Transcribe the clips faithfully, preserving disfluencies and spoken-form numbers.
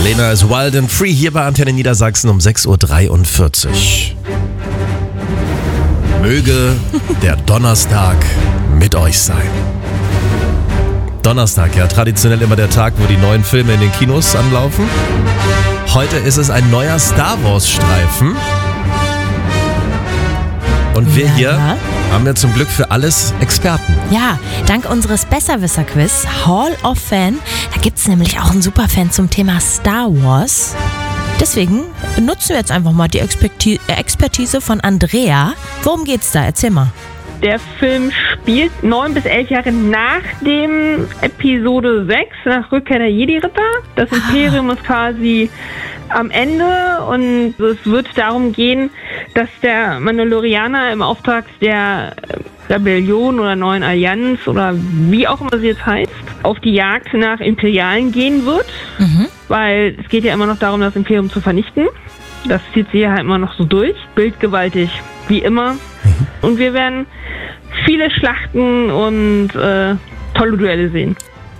Lena ist Wild and Free hier bei Antenne Niedersachsen um sechs Uhr dreiundvierzig. Möge der Donnerstag mit euch sein. Donnerstag, ja, traditionell immer der Tag, wo die neuen Filme in den Kinos anlaufen. Heute ist es ein neuer Star Wars Streifen. Und wir ja. hier haben ja zum Glück für alles Experten. Ja, dank unseres Besserwisser-Quiz Hall of Fan, da gibt es nämlich auch einen Superfan zum Thema Star Wars. Deswegen nutzen wir jetzt einfach mal die Experti- Expertise von Andrea. Worum geht's da? Erzähl mal. Der Film spielt neun bis elf Jahre nach dem Episode sechs, nach Rückkehr der Jedi-Ritter. Das Imperium ist quasi am Ende und es wird darum gehen, dass der Mandalorianer im Auftrag der Rebellion oder Neuen Allianz oder wie auch immer sie jetzt heißt, auf die Jagd nach Imperialen gehen wird. Mhm. Weil es geht ja immer noch darum, das Imperium zu vernichten. Das zieht sich ja halt immer noch so durch. Bildgewaltig, wie immer. Mhm. Und wir werden viele Schlachten und äh, tolle Duelle sehen.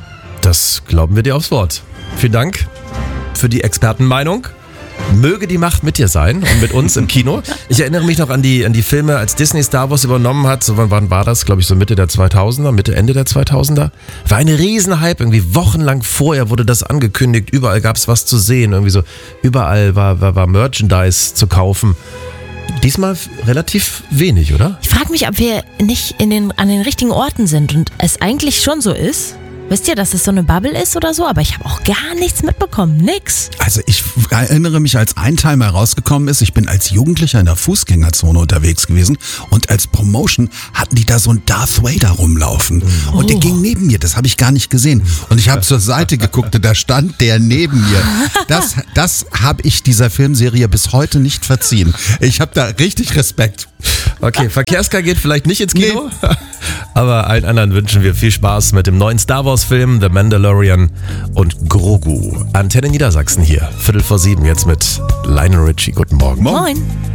Das glauben wir dir aufs Wort. Vielen Dank für die Expertenmeinung. Möge die Macht mit dir sein und mit uns im Kino. Ich erinnere mich noch an die, an die Filme, als Disney Star Wars übernommen hat. So, wann, wann war das? Glaube ich so Mitte der zweitausender, Mitte, Ende der zweitausender. War eine Riesenhype. Irgendwie wochenlang vorher wurde das angekündigt. Überall gab es was zu sehen. Irgendwie so, überall war, war, war Merchandise zu kaufen. Diesmal relativ wenig, oder? Ich frage mich, ob wir nicht in den, an den richtigen Orten sind und es eigentlich schon so ist. Wisst ihr, dass es so eine Bubble ist oder so? Aber ich habe auch gar nichts mitbekommen. Nix. Also ich erinnere mich, als ein Teil mal rausgekommen ist, ich bin als Jugendlicher in der Fußgängerzone unterwegs gewesen und als Promotion hatten die da so einen Darth Vader rumlaufen. Oh. Und der ging neben mir, das habe ich gar nicht gesehen. Und ich habe zur Seite geguckt und da stand der neben mir. Das, das habe ich dieser Filmserie bis heute nicht verziehen. Ich habe da richtig Respekt. Okay, Verkehrska geht vielleicht nicht ins Kino, nee. Aber allen anderen wünschen wir viel Spaß mit dem neuen Star Wars Film The Mandalorian und Grogu. Antenne Niedersachsen hier, Viertel vor sieben, jetzt mit Lionel Richie. Guten Morgen. Moin.